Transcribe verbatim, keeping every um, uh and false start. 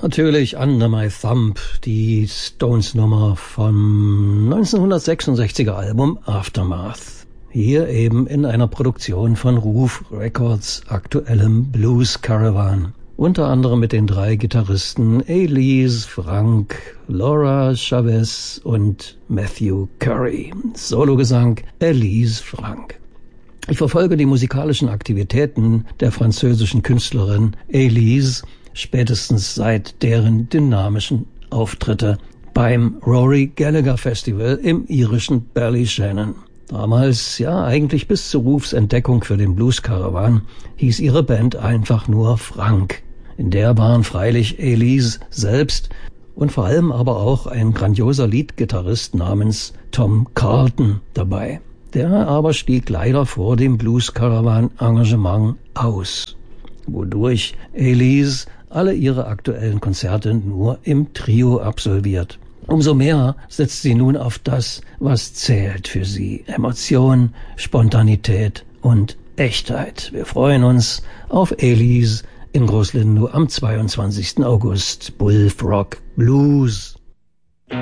Natürlich Under My Thumb, die Stones-Nummer vom neunzehnhundertsechsundsechziger Album Aftermath. Hier eben in einer Produktion von Ruf Records aktuellem Blues Caravan. Unter anderem mit den drei Gitarristen Elise, Frank, Laura Chavez und Matthew Curry. Sologesang Elise Frank. Ich verfolge die musikalischen Aktivitäten der französischen Künstlerin Elise spätestens seit deren dynamischen Auftritte beim Rory Gallagher Festival im irischen Ballyshannon. Damals, ja eigentlich bis zu Rufs Entdeckung für den Blues Caravan, hieß ihre Band einfach nur Frank. In der waren freilich Elise selbst und vor allem aber auch ein grandioser Leadgitarrist namens Tom Carlton dabei. Der aber stieg leider vor dem Blues Caravan Engagement aus, wodurch Elise alle ihre aktuellen Konzerte nur im Trio absolviert. Umso mehr setzt sie nun auf das, was zählt für sie. Emotion, Spontanität und Echtheit. Wir freuen uns auf Elise in Großlindow am zweiundzwanzigsten August. Bullfrog Blues.